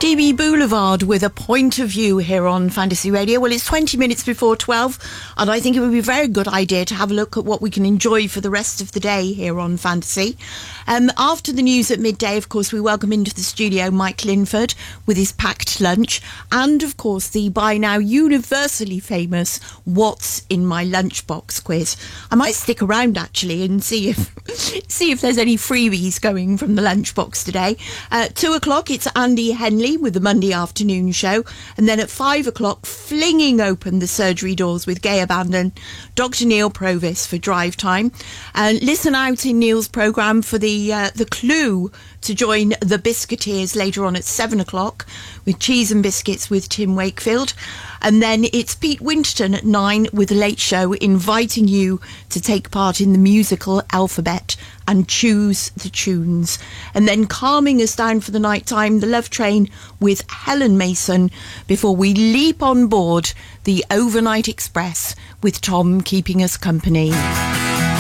DB Boulevard with a point of view here on Fantasy Radio. Well, it's 20 minutes before 12, and I think it would be a very good idea to have a look at what we can enjoy for the rest of the day here on Fantasy. After the news at midday, of course, we welcome into the studio Mike Linford with his packed lunch, and of course the by now universally famous What's in My Lunchbox quiz. I might stick around actually and see if there's any freebies going from the lunchbox today. 2 o'clock, it's Andy Henley with the Monday afternoon show, and then at 5 o'clock, flinging open the surgery doors with gay abandon, Dr. Neil Provis for Drive Time. Listen out in Neil's programme for the clue to join the Biscuiteers later on at 7 o'clock with Cheese and Biscuits with Tim Wakefield. And then it's Pete Winterton at 9 with The Late Show, inviting you to take part in the musical alphabet and choose the tunes. And then calming us down for the night time, The Love Train with Helen Mason, before we leap on board the Overnight Express with Tom keeping us company.